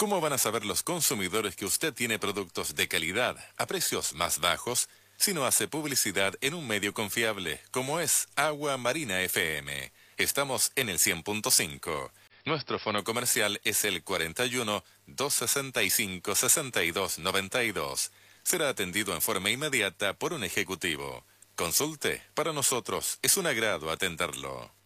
¿Cómo van a saber los consumidores que usted tiene productos de calidad a precios más bajos si no hace publicidad en un medio confiable como es Agua Marina FM? Estamos en el 100.5. Nuestro fono comercial es el 41 265 6292. Será atendido en forma inmediata por un ejecutivo. Consulte, para nosotros es un agrado atenderlo.